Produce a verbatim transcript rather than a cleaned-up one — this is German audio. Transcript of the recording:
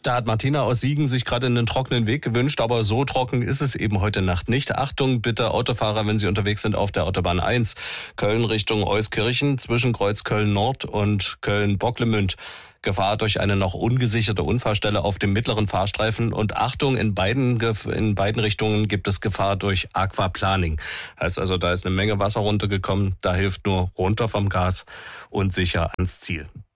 Da hat Martina aus Siegen sich gerade einen trockenen Weg gewünscht, aber so trocken ist es eben heute Nacht nicht. Achtung bitte Autofahrer, wenn Sie unterwegs sind auf der Autobahn eins, Köln Richtung Euskirchen, zwischen Kreuz Köln Nord und Köln Bocklemünd. Gefahr durch eine noch ungesicherte Unfallstelle auf dem mittleren Fahrstreifen und Achtung, in beiden, in beiden Richtungen gibt es Gefahr durch Aquaplaning. Heißt also, da ist eine Menge Wasser runtergekommen, da hilft nur runter vom Gas und sicher ans Ziel.